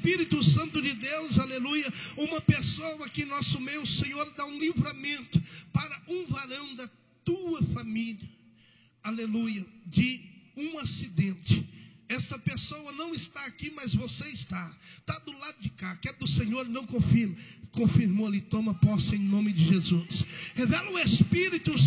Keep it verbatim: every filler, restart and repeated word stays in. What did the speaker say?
Espírito Santo de Deus, aleluia, uma pessoa aqui em nosso meio, o Senhor dá um livramento para um varão da tua família, aleluia, de um acidente. Esta pessoa não está aqui, mas você está. Está do lado de cá. Que é do Senhor, não confirma. Confirmou ali, toma posse em nome de Jesus. Revela o Espírito